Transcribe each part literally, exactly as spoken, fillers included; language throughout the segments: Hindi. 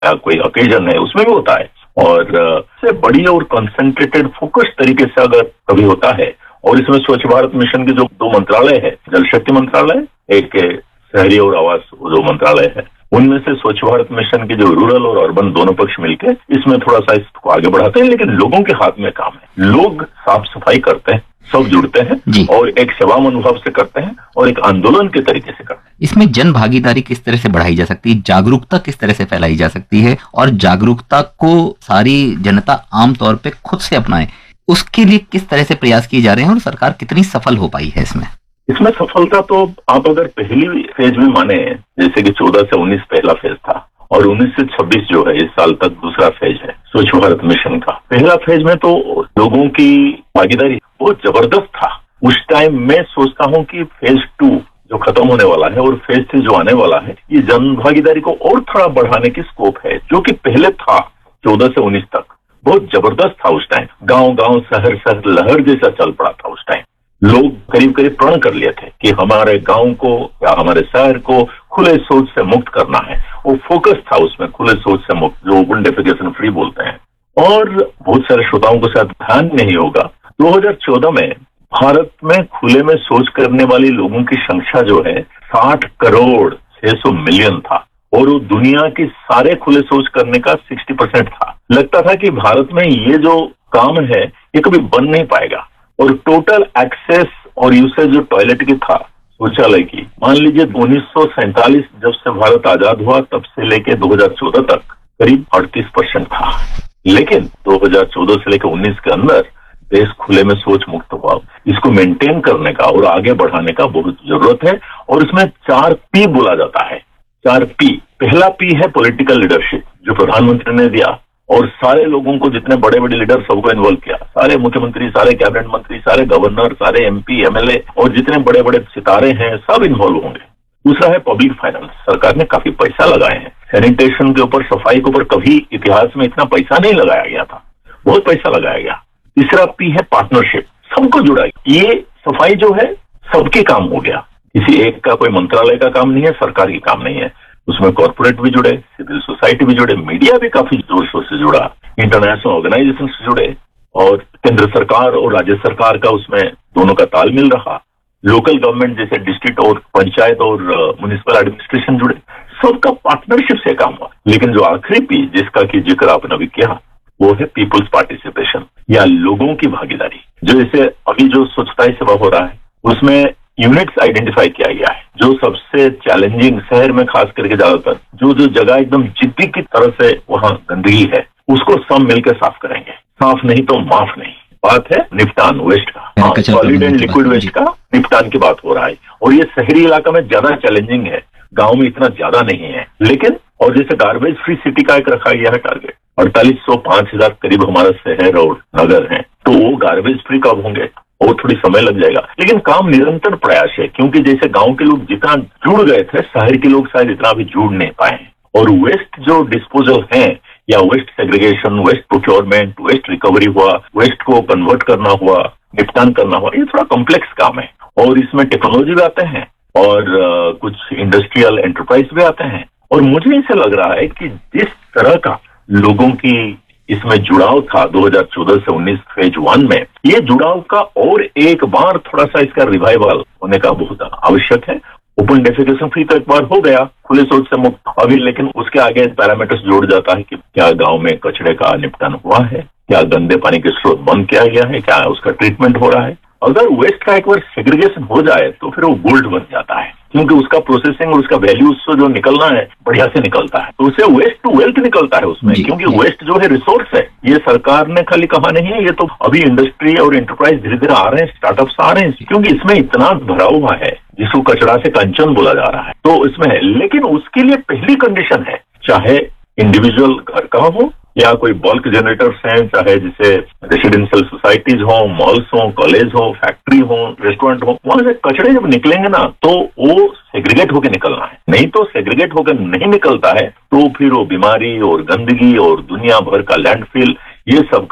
या कोई ओकेजन है उसमें भी होता है। और से बड़ी और कंसंट्रेटेड फोकस तरीके से अगर कभी होता है, और इसमें स्वच्छ भारत मिशन के जो दो मंत्रालय है, जल शक्ति मंत्रालय, एक शहरी और आवास जो मंत्रालय है, उनमें से स्वच्छ भारत मिशन के जो रूरल और अर्बन दोनों पक्ष मिलकर इसमें थोड़ा सा इसको आगे बढ़ाते हैं। लेकिन लोगों के हाथ में काम है, लोग साफ सफाई करते हैं, सब जुड़ते हैं और एक सेवा मनोभाव से करते हैं और एक आंदोलन के तरीके से करते हैं। इसमें जन भागीदारी किस तरह से बढ़ाई जा सकती है, जागरूकता किस तरह से फैलाई जा सकती है, और जागरूकता को सारी जनता आमतौर पर खुद से अपनाए, उसके लिए किस तरह से प्रयास किए जा रहे हैं और सरकार कितनी सफल हो पाई है इसमें? इसमें सफलता तो आप अगर पहली फेज में माने, जैसे कि चौदह से उन्नीस पहला फेज था और उन्नीस से छब्बीस जो है इस साल तक दूसरा फेज है स्वच्छ भारत मिशन का। पहला फेज में तो लोगों की भागीदारी बहुत जबरदस्त था। उस टाइम मैं सोचता हूं कि फेज टू जो खत्म होने वाला है और फेज थ्री जो आने वाला है, ये जन भागीदारी को और थोड़ा बढ़ाने की स्कोप है। जो कि पहले था चौदह से उन्नीस तक बहुत जबरदस्त था। उस टाइम गांव गांव शहर शहर लहर जैसा चल पड़ा था। उस टाइम लोग करीब करीब प्रण कर लिए थे कि हमारे गांव को या हमारे शहर को खुले शौच से मुक्त करना है। वो फोकस था उसमें, खुले शौच से मुक्त, जो ओपन डेफिकेशन फ्री बोलते हैं। और बहुत सारे श्रोताओं को शायद ध्यान नहीं होगा, दो हज़ार चौदह में भारत में खुले में शौच करने वाली लोगों की संख्या जो है साठ करोड़ छह सौ मिलियन था, और वो दुनिया की सारे खुले शौच करने का साठ परसेंट था। लगता था कि भारत में ये जो काम है ये कभी बन नहीं पाएगा। और टोटल एक्सेस और यूसेज जो टॉयलेट की था, शौचालय की, मान लीजिए उन्नीस सौ सैंतालीस जब से भारत आजाद हुआ तब से लेके दो हज़ार चौदह तक करीब अड़तीस परसेंट था। लेकिन दो हज़ार चौदह से लेकर उन्नीस के अंदर देश खुले में शौच मुक्त हुआ। इसको मेंटेन करने का और आगे बढ़ाने का बहुत जरूरत है। और इसमें चार पी बोला जाता है। चार पी, पहला पी है पॉलिटिकल लीडरशिप, जो प्रधानमंत्री ने दिया और सारे लोगों को, जितने बड़े बड़े लीडर सबको इन्वॉल्व किया, सारे मुख्यमंत्री, सारे कैबिनेट मंत्री, सारे गवर्नर, सारे एमपी, एमएलए और जितने बड़े बड़े सितारे हैं सब इन्वॉल्व होंगे। दूसरा है पब्लिक फाइनेंस, सरकार ने काफी पैसा लगाए हैं सैनिटेशन के ऊपर, सफाई के ऊपर। कभी इतिहास में इतना पैसा नहीं लगाया गया था, बहुत पैसा लगाया गया। तीसरा पी है पार्टनरशिप, सबको जुड़ा। ये सफाई जो है सबके काम हो गया, किसी एक का कोई मंत्रालय का काम नहीं है, सरकार की काम नहीं है। उसमें कॉर्पोरेट भी जुड़े, सिविल सोसाइटी भी जुड़े, मीडिया भी काफी जोर शोर से जुड़ा, इंटरनेशनल ऑर्गेनाइजेशन से जुड़े, और केंद्र सरकार और राज्य सरकार का उसमें दोनों का तालमेल रहा। लोकल गवर्नमेंट जैसे डिस्ट्रिक्ट और पंचायत और म्युनिसिपल एडमिनिस्ट्रेशन जुड़े, सबका पार्टनरशिप से काम हुआ। लेकिन जो आखिरी पी जिसका की जिक्र आपने अभी किया, वो है पीपुल्स पार्टिसिपेशन या लोगों की भागीदारी। जो जैसे अभी जो स्वच्छता ही सेवा हो रहा है उसमें यूनिट्स आइडेंटिफाई किया गया है, जो सबसे चैलेंजिंग शहर में खास करके ज्यादातर जो जो जगह एकदम जिद्दी की तरह से वहां गंदगी है, उसको सब मिलकर साफ करेंगे। साफ नहीं तो माफ नहीं। बात है निपटान वेस्ट का, सॉलिड एंड लिक्विड वेस्ट का निपटान की बात हो रहा है। और ये शहरी इलाका में ज्यादा चैलेंजिंग है, गांव में इतना ज्यादा नहीं है। लेकिन और जैसे गार्बेज फ्री सिटी का एक रखा गया है टारगेट, अड़तालीस सौ पांच हजार करीब हमारा शहर और नगर है, तो वो गार्बेज फ्री कब होंगे और थोड़ी समय लग जाएगा। लेकिन काम निरंतर प्रयास है, क्योंकि जैसे गांव के लोग जितना जुड़ गए थे, शहर के लोग शायद इतना भी जुड़ नहीं पाए। और वेस्ट जो डिस्पोजल है या waste segregation, waste procurement, waste recovery हुआ, वेस्ट को कन्वर्ट करना हुआ, निपटान करना हुआ, ये थोड़ा कॉम्प्लेक्स काम है। और इसमें टेक्नोलॉजी भी आते हैं और uh, कुछ इंडस्ट्रियल एंटरप्राइज भी आते हैं। और मुझे ऐसे लग रहा है कि जिस तरह का लोगों की इसमें जुड़ाव था दो हज़ार चौदह से उन्नीस फेज वन में, ये जुड़ाव का और एक बार थोड़ा सा इसका रिवाइवल होने का बहुत आवश्यक है। ओपन डेफिकेशन फ्री तो एक बार हो गया, खुले शौच से मुक्त अभी, लेकिन उसके आगे पैरामीटर्स जोड़ जाता है कि क्या गांव में कचरे का निपटान हुआ है, क्या गंदे पानी के स्रोत बंद किया गया है, क्या उसका ट्रीटमेंट हो रहा है। अगर वेस्ट का एक बार सेग्रीगेशन हो जाए तो फिर वो गोल्ड बन जाता है, क्योंकि उसका प्रोसेसिंग और उसका वैल्यू उससे जो निकलना है बढ़िया से निकलता है। तो उससे वेस्ट टू वेल्थ निकलता है उसमें, क्योंकि वेस्ट जो है रिसोर्स है। ये सरकार ने खाली कहा नहीं है, ये तो अभी इंडस्ट्री और एंटरप्राइज धीरे धीरे आ रहे हैं, स्टार्टअप्स आ रहे हैं, क्योंकि इसमें इतना भरा हुआ है जिसको कचरा से कंचन बोला जा रहा है, तो इसमें है। लेकिन उसके लिए पहली कंडीशन है, चाहे इंडिविजुअल घर का हो या कोई बल्क जनरेटर्स हैं, चाहे जैसे रेसिडेंशियल सोसाइटीज हो, मॉल्स हो, कॉलेज हो, फैक्ट्री हो, रेस्टोरेंट हो, वहां से कचरे जब निकलेंगे ना तो वो सेग्रीगेट होकर निकलना है। नहीं तो सेग्रीगेट होकर नहीं निकलता है तो फिर वो बीमारी और गंदगी और दुनिया भर का लैंडफिल, ये सब का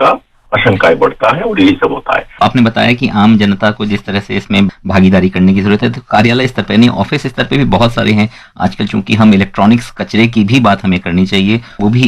आशंकाएं बढ़ता है और यही सब होता है। आपने बताया कि आम जनता को जिस तरह से इसमें भागीदारी करने की जरूरत है, तो कार्यालय स्तर पे नहीं, ऑफिस स्तर पे भी बहुत सारे हैं आजकल। चूंकि हम इलेक्ट्रॉनिक्स कचरे की भी बात हमें करनी चाहिए, वो भी